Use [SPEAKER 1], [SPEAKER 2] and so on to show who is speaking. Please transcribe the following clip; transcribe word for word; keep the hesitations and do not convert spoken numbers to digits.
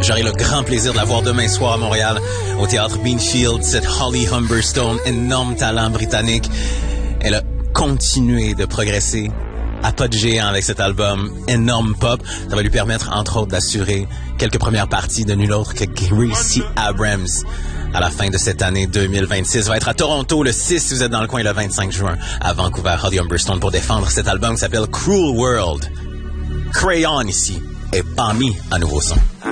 [SPEAKER 1] J'aurai le grand plaisir de la voir demain soir à Montréal, au Théâtre Beanfield, cette Holly Humberstone, énorme talent britannique. Elle a continué de progresser à pas de géant avec cet album, énorme pop. Ça va lui permettre, entre autres, d'assurer quelques premières parties de nul autre que Gracie Abrams à la fin de cette année deux mille vingt-six. Va être à Toronto le six, si vous êtes dans le coin, le vingt-cinq juin, à Vancouver, Holly Humberstone, pour défendre cet album qui s'appelle Cruel World. Crayon ici, et Bami à nouveau son.